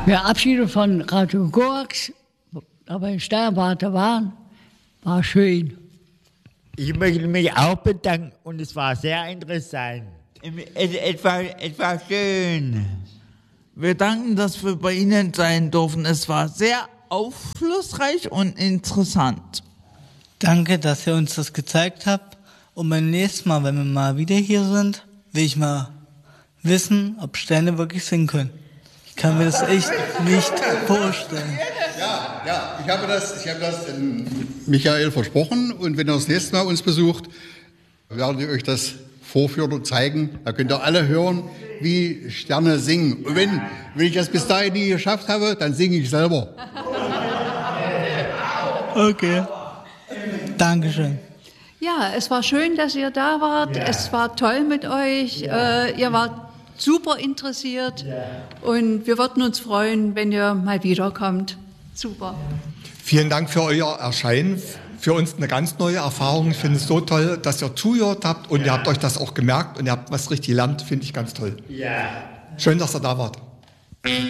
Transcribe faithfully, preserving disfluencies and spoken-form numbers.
Verabschiedet von Radio Koax, aber in Sternbad waren, war schön. Ich möchte mich auch bedanken und es war sehr interessant. Es, es, war, es war schön. Wir danken, dass wir bei Ihnen sein durften. Es war sehr aufschlussreich und interessant. Danke, dass ihr uns das gezeigt habt. Und beim nächsten Mal, wenn wir mal wieder hier sind, will ich mal wissen, ob Sterne wirklich singen können. Ich kann mir das echt nicht vorstellen. Ja, ja, ich habe das, ich habe das dem Michael versprochen. Und wenn er das nächste Mal uns besucht, werden wir euch das vorführen und zeigen. Da könnt ihr alle hören, wie Sterne singen. Und wenn, wenn ich das bis dahin nie geschafft habe, dann singe ich selber. Okay. Dankeschön. Ja, es war schön, dass ihr da wart. Ja. Es war toll mit euch. Ja. Äh, ihr wart super interessiert. Ja. Und wir würden uns freuen, wenn ihr mal wiederkommt. Super. Vielen Dank für euer Erscheinen. Für uns eine ganz neue Erfahrung. Ich finde es so toll, dass ihr zugehört habt und ja. ihr habt euch das auch gemerkt und ihr habt was richtig gelernt. Finde ich ganz toll. Ja. Schön, dass ihr da wart.